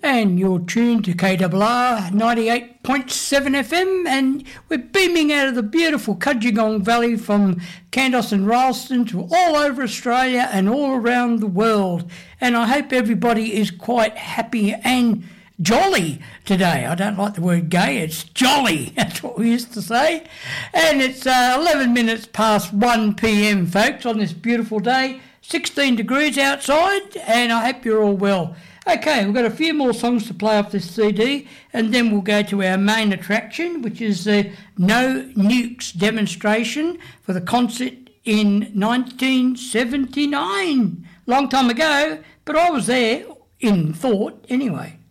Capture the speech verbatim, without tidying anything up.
and you're tuned to K R R ninety-eight point seven F M, and we're beaming out of the beautiful Cudgegong Valley from Kandos and Ralston to all over Australia and all around the world. And I hope everybody is quite happy and jolly today. I don't like the word gay, it's jolly, that's what we used to say. And it's uh, eleven minutes past one p.m, folks, on this beautiful day. sixteen degrees outside, and I hope you're all well. Okay, we've got a few more songs to play off this C D, and then we'll go to our main attraction, which is the No Nukes demonstration for the concert in nineteen seventy-nine. Long time ago, but I was there in thought anyway.